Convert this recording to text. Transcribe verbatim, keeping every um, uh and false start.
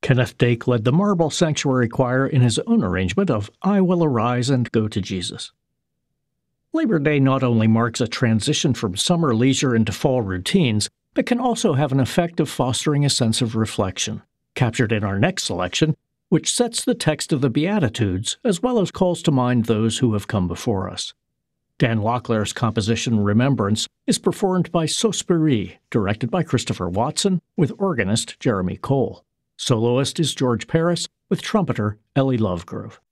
Kenneth Dake led the Marble Sanctuary Choir in his own arrangement of I Will Arise and Go to Jesus. Labor Day not only marks a transition from summer leisure into fall routines, but can also have an effect of fostering a sense of reflection, captured in our next selection, which sets the text of the Beatitudes as well as calls to mind those who have come before us. Dan Locklear's composition Remembrance is performed by Sospiri, directed by Christopher Watson, with organist Jeremy Cole. Soloist is George Paris, with trumpeter Ellie Lovegrove.